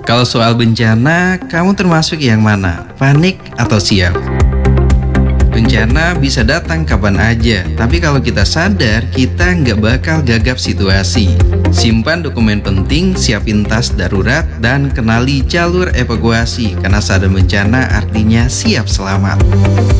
Kalau soal bencana, kamu termasuk yang mana? Panik atau siap? Bencana bisa datang kapan aja, tapi kalau kita sadar, kita nggak bakal gagap situasi. Simpan dokumen penting, siapin tas darurat, dan kenali jalur evakuasi, karena saat ada bencana artinya siap selamat.